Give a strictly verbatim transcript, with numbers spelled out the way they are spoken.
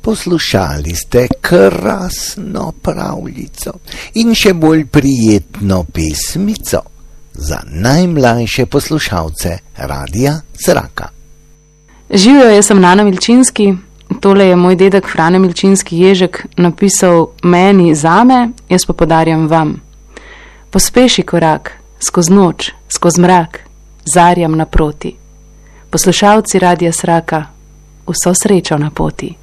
Poslušali ste krasno pravljico in še bolj prijetno pesmico za najmlajše poslušalce Radia Zraka. Živijo, jaz sem Nana Milčinski, tole je moj dedek Frane Milčinski Ježek napisal meni zame, jaz pa podarjam vam. Pospeši korak, skozi noč, skozi mrak, zarjam naproti. Poslušalci Radia Zraka, vso srečo na poti.